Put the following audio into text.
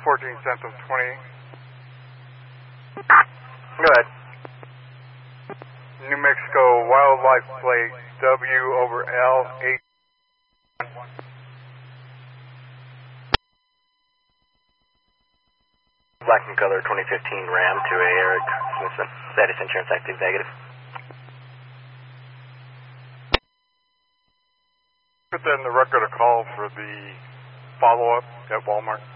14 Central 20. Go ahead. New Mexico wildlife plate W/L8. Black and color 2015 Ram 2A Eric Smithson. Status insurance active negative. Put that in the record of call for the follow-up at Walmart.